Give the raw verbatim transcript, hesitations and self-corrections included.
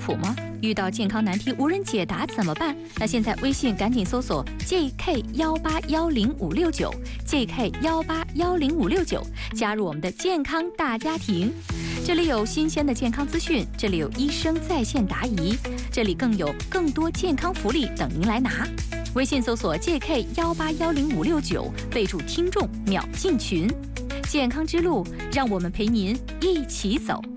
谱吗？遇到健康难题无人解答怎么办？那现在微信赶紧搜索 J K 幺八幺零五六九 J K 幺八幺零五六九，加入我们的健康大家庭。这里有新鲜的健康资讯，这里有医生在线答疑，这里更有更多健康福利等您来拿。微信搜索 J K 幺八幺零五六九，备注听众秒进群。健康之路，让我们陪您一起走。